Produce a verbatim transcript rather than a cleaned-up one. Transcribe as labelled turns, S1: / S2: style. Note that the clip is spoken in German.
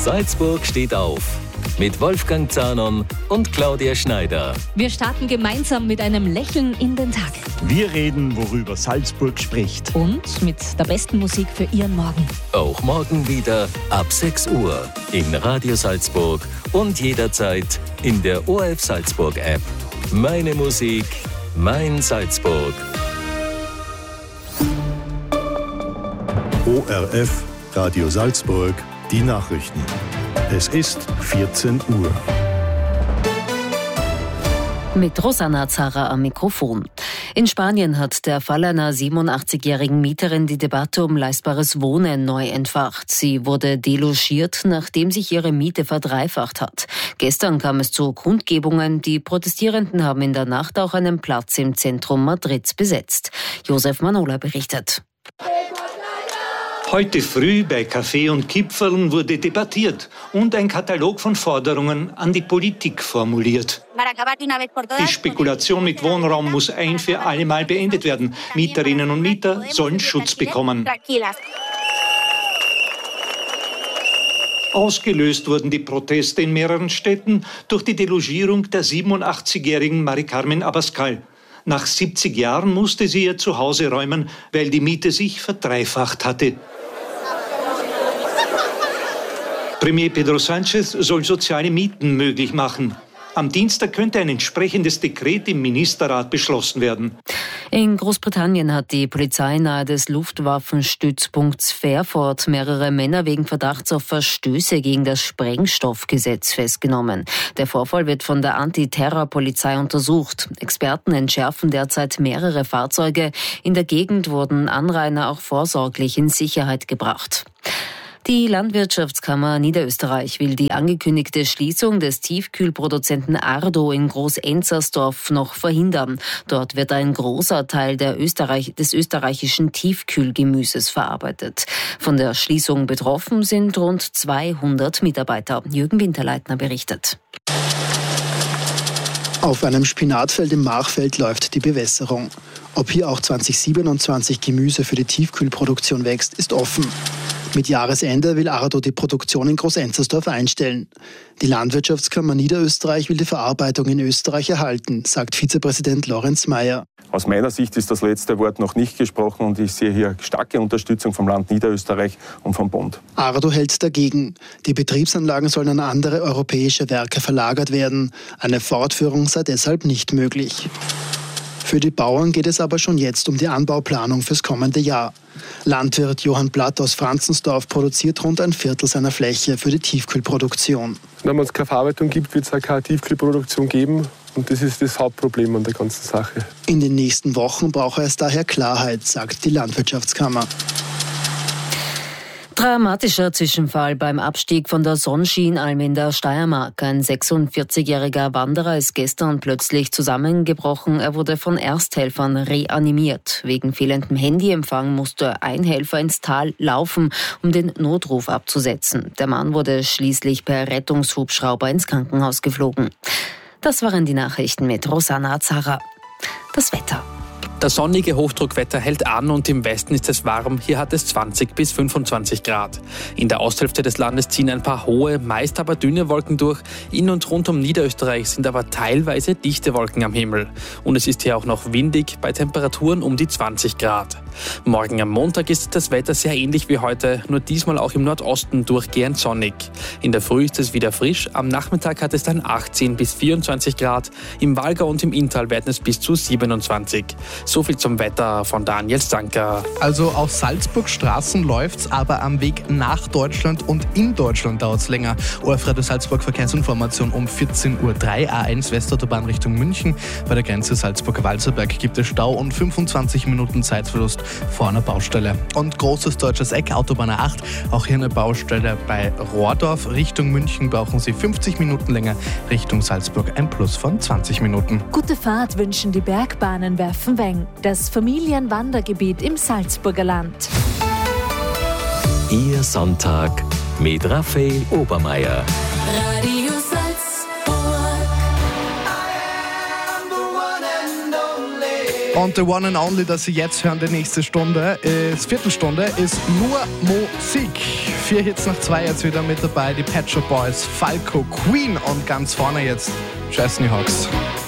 S1: Salzburg steht auf. Mit Wolfgang Zahnon und Claudia Schneider.
S2: Wir starten gemeinsam mit einem Lächeln in den Tag.
S3: Wir reden, worüber Salzburg spricht.
S2: Und mit der besten Musik für Ihren Morgen.
S1: Auch morgen wieder ab sechs Uhr in Radio Salzburg und jederzeit in der O R F Salzburg App. Meine Musik, mein Salzburg.
S4: O R F Radio Salzburg, die Nachrichten. Es ist vierzehn Uhr.
S5: Mit Rosanna Zara am Mikrofon. In Spanien hat der Fall einer siebenundachtzigjährigen Mieterin die Debatte um leistbares Wohnen neu entfacht. Sie wurde delogiert, nachdem sich ihre Miete verdreifacht hat. Gestern kam es zu Kundgebungen. Die Protestierenden haben in der Nacht auch einen Platz im Zentrum Madrids besetzt. Josef Manola berichtet.
S6: Heute früh bei Kaffee und Kipferln wurde debattiert und ein Katalog von Forderungen an die Politik formuliert. Die Spekulation mit Wohnraum muss ein für alle Mal beendet werden. Mieterinnen und Mieter sollen Schutz bekommen. Ausgelöst wurden die Proteste in mehreren Städten durch die Delogierung der siebenundachtzigjährigen Mari Carmen Abascal. Nach siebzig Jahren musste sie ihr Zuhause räumen, weil die Miete sich verdreifacht hatte. Premier Pedro Sánchez soll soziale Mieten möglich machen. Am Dienstag könnte ein entsprechendes Dekret im Ministerrat beschlossen werden.
S5: In Großbritannien hat die Polizei nahe des Luftwaffenstützpunkts Fairford mehrere Männer wegen Verdachts auf Verstöße gegen das Sprengstoffgesetz festgenommen. Der Vorfall wird von der Antiterrorpolizei untersucht. Experten entschärfen derzeit mehrere Fahrzeuge. In der Gegend wurden Anrainer auch vorsorglich in Sicherheit gebracht. Die Landwirtschaftskammer Niederösterreich will die angekündigte Schließung des Tiefkühlproduzenten Ardo in Groß-Enzersdorf noch verhindern. Dort wird ein großer Teil der Österreich, des österreichischen Tiefkühlgemüses verarbeitet. Von der Schließung betroffen sind rund zweihundert Mitarbeiter. Jürgen Winterleitner berichtet.
S7: Auf einem Spinatfeld im Machfeld läuft die Bewässerung. Ob hier auch zwanzig siebenundzwanzig Gemüse für die Tiefkühlproduktion wächst, ist offen. Mit Jahresende will Ardo die Produktion in Groß-Enzersdorf einstellen. Die Landwirtschaftskammer Niederösterreich will die Verarbeitung in Österreich erhalten, sagt Vizepräsident Lorenz Mayer.
S8: Aus meiner Sicht ist das letzte Wort noch nicht gesprochen und ich sehe hier starke Unterstützung vom Land Niederösterreich und vom Bund.
S7: Ardo hält dagegen. Die Betriebsanlagen sollen an andere europäische Werke verlagert werden. Eine Fortführung sei deshalb nicht möglich. Für die Bauern geht es aber schon jetzt um die Anbauplanung fürs kommende Jahr. Landwirt Johann Blatt aus Franzensdorf produziert rund ein Viertel seiner Fläche für die Tiefkühlproduktion.
S9: Wenn es keine Verarbeitung gibt, wird es auch keine Tiefkühlproduktion geben. Und das ist das Hauptproblem an der ganzen Sache.
S7: In den nächsten Wochen brauche es daher Klarheit, sagt die Landwirtschaftskammer.
S5: Dramatischer Zwischenfall beim Abstieg von der Sonnschien-Alm in der Steiermark. Ein sechsundvierzigjähriger Wanderer ist gestern plötzlich zusammengebrochen. Er wurde von Ersthelfern reanimiert. Wegen fehlendem Handyempfang musste ein Helfer ins Tal laufen, um den Notruf abzusetzen. Der Mann wurde schließlich per Rettungshubschrauber ins Krankenhaus geflogen. Das waren die Nachrichten mit Rosanna Zara. Das Wetter.
S10: Das sonnige Hochdruckwetter hält an und im Westen ist es warm. Hier hat es zwanzig bis fünfundzwanzig Grad. In der Osthälfte des Landes ziehen ein paar hohe, meist aber dünne Wolken durch. In und rund um Niederösterreich sind aber teilweise dichte Wolken am Himmel. Und es ist hier auch noch windig bei Temperaturen um die zwanzig Grad. Morgen am Montag ist das Wetter sehr ähnlich wie heute, nur diesmal auch im Nordosten durchgehend sonnig. In der Früh ist es wieder frisch, am Nachmittag hat es dann achtzehn bis vierundzwanzig Grad. Im Walgau und im Inntal werden es bis zu siebenundzwanzig. So viel zum Wetter von Daniel Stanker.
S11: Also auf Salzburg-Straßen läuft's, aber am Weg nach Deutschland und in Deutschland dauert's länger. O R F Radio Salzburg Verkehrsinformation um vierzehn Uhr drei, A eins Westautobahn Richtung München. Bei der Grenze Salzburg-Walzerberg gibt es Stau und fünfundzwanzig Minuten Zeitverlust vor einer Baustelle. Und großes deutsches Eck, Autobahn A acht, auch hier eine Baustelle bei Rohrdorf. Richtung München brauchen Sie fünfzig Minuten länger, Richtung Salzburg ein Plus von zwanzig Minuten.
S2: Gute Fahrt wünschen die Bergbahnen Werfenweng. Das Familienwandergebiet im Salzburger Land.
S1: Ihr Sonntag mit Raphael Obermeier.
S12: Radio Salzburg.
S11: Und the one and only, das Sie jetzt hören, die nächste Stunde, ist Viertelstunde, ist nur Musik. Vier Hits nach zwei jetzt wieder mit dabei. Die Pet Shop Boys, Falco, Queen und ganz vorne jetzt Chesney Hawks.